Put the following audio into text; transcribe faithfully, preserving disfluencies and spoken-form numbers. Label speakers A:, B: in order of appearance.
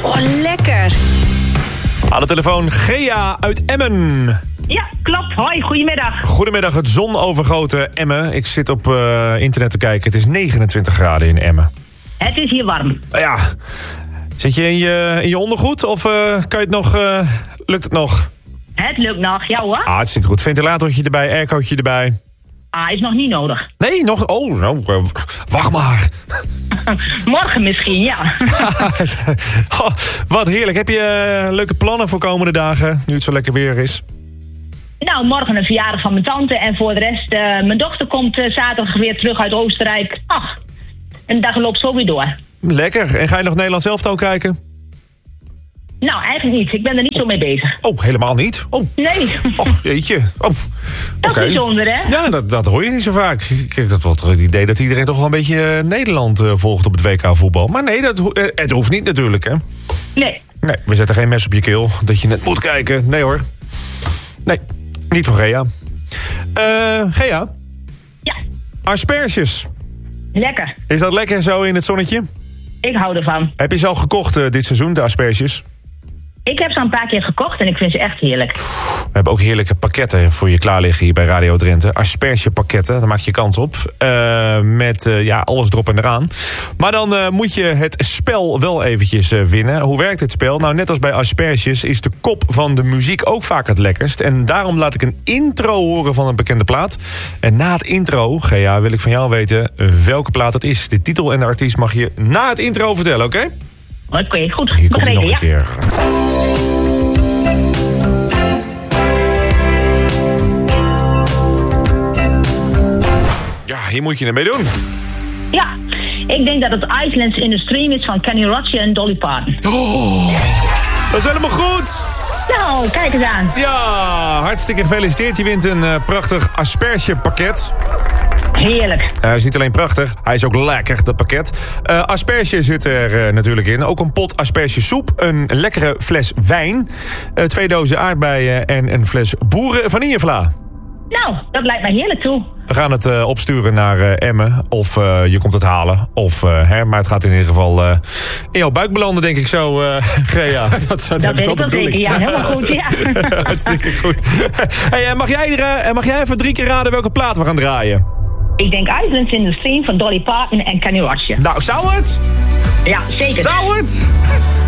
A: Oh, lekker.
B: Aan de telefoon Gea uit Emmen.
C: Ja, klopt. Hoi, goedemiddag.
B: Goedemiddag, het zonovergoten Emmen. Ik zit op uh, internet te kijken. Het is negenentwintig graden in Emmen.
C: Het is hier warm.
B: Ja. Zit je in je, in je ondergoed of uh, kan je het nog, uh, lukt het nog?
C: Het lukt nog, ja hoor.
B: Ah, hartstikke goed. Ventilatortje erbij, aircootje erbij.
C: Ah, is nog niet nodig.
B: Nee, nog? Oh, nou, uh, wacht maar.
C: Morgen misschien, ja.
B: Oh, wat heerlijk. Heb je uh, leuke plannen voor komende dagen, nu het zo lekker weer is?
C: Nou, morgen een verjaardag van mijn tante. En voor de rest, uh, mijn dochter komt uh, zaterdag weer terug uit Oostenrijk. Ach, en de dag loopt zo weer door.
B: Lekker. En ga je nog Nederlands elftal kijken?
C: Nou, eigenlijk niet. Ik ben er niet zo mee bezig.
B: Oh, helemaal niet? Oh.
C: Nee.
B: Och, jeetje. Oh.
C: Dat
B: Okay.
C: is bijzonder, hè?
B: Ja, dat, dat hoor je niet zo vaak. Ik heb wel het idee dat iedereen toch wel een beetje uh, Nederland uh, volgt op het W K voetbal. Maar nee, dat ho- uh, het hoeft niet natuurlijk, hè?
C: Nee.
B: Nee, we zetten geen mes op je keel dat je net moet kijken. Nee hoor. Nee, niet voor Gea. Uh, Gea?
C: Ja.
B: Asperges.
C: Lekker.
B: Is dat lekker zo in het zonnetje?
C: Ik hou ervan.
B: Heb je ze al gekocht uh, dit seizoen, de asperges?
C: Ik heb ze al een paar keer gekocht en ik vind ze echt heerlijk.
B: We hebben ook heerlijke pakketten voor je klaar liggen hier bij Radio Drenthe. Aspergepakketten, daar maak je kans op. Uh, met uh, ja, alles erop en eraan. Maar dan uh, moet je het spel wel eventjes uh, winnen. Hoe werkt dit spel? Nou, net als bij asperges is de kop van de muziek ook vaak het lekkerst. En daarom laat ik een intro horen van een bekende plaat. En na het intro, Gea, wil ik van jou weten welke plaat het is. De titel en de artiest mag je na het intro vertellen, oké? Okay?
C: Oké, okay, goed.
B: Hier komt hij nog een
C: ja.
B: keer. Ja, hier moet je ermee doen.
C: Ja, ik denk dat het Islands in the Stream is van Kenny Rogers en Dolly Parton.
B: Oh, dat is helemaal goed.
C: Nou, kijk eens aan.
B: Ja, hartstikke gefeliciteerd. Je wint een uh, prachtig aspergepakket.
C: Heerlijk.
B: Uh, hij is niet alleen prachtig, hij is ook lekker, dat pakket. Uh, asperge zit er uh, natuurlijk in. Ook een pot aspergesoep, een lekkere fles wijn, uh, twee dozen aardbeien en een fles boeren vanillevla.
C: Nou, dat lijkt mij heerlijk toe.
B: We gaan het uh, opsturen naar uh, Emmen. Of uh, je komt het halen. Of, uh, hè, maar het gaat in ieder geval uh, in jouw buik belanden, denk ik zo, uh, Gea.
C: Dat, dat, dat weet ik wel zeker, ja. Helemaal goed, ja.
B: Hartstikke goed. Hey, uh, mag, jij, uh, mag jij even drie keer raden welke plaat we gaan draaien?
C: Ik denk Islands in the Stream van Dolly Parton en Kenny Rogers.
B: Nou, zou het?
C: Ja, zeker.
B: Zou het?